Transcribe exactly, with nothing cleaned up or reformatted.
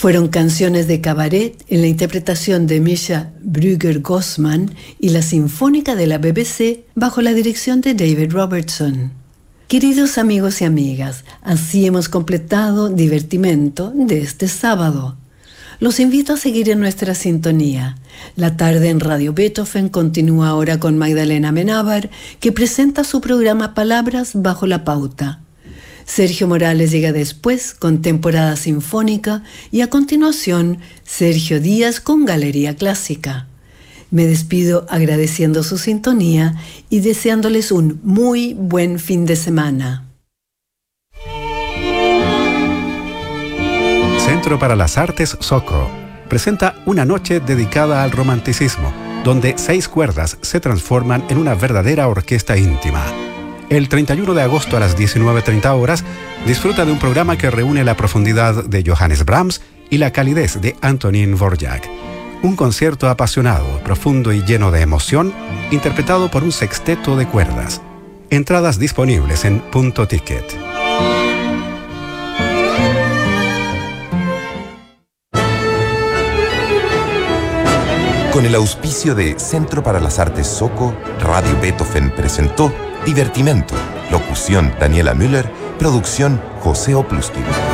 Fueron canciones de cabaret en la interpretación de Misha Brugger-Gossman y la Sinfónica de la B B C bajo la dirección de David Robertson. Queridos amigos y amigas, así hemos completado Divertimento de este sábado. Los invito a seguir en nuestra sintonía. La tarde en Radio Beethoven continúa ahora con Magdalena Amenábar, que presenta su programa Palabras bajo la pauta. Sergio Morales llega después con Temporada Sinfónica y a continuación Sergio Díaz con Galería Clásica. Me despido agradeciendo su sintonía y deseándoles un muy buen fin de semana. Centro para las Artes Soco presenta una noche dedicada al romanticismo, donde seis cuerdas se transforman en una verdadera orquesta íntima. El treinta y uno de agosto a las diecinueve treinta horas, disfruta de un programa que reúne la profundidad de Johannes Brahms y la calidez de Antonín Dvorak. Un concierto apasionado, profundo y lleno de emoción, interpretado por un sexteto de cuerdas. Entradas disponibles en Punto Ticket. Con el auspicio de Centro para las Artes Soco, Radio Beethoven presentó Divertimento. Locución Daniela Müller. Producción José Oplusky.